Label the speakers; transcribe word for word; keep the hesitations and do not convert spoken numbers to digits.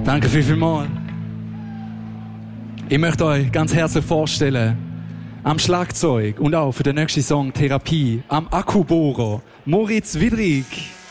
Speaker 1: Danke viel, viel mal. Ich möchte euch ganz herzlich vorstellen, am Schlagzeug und auch für den nächsten Song Therapie, am Akkubohrer, Moritz Widrig.